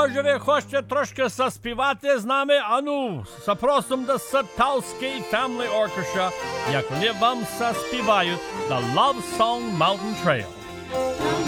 може ви хочете трошки заспівати з нами? Ану, запросимо до Саталський Family Orchestra, як вони вам заспівають The Love Song Mountain Trail.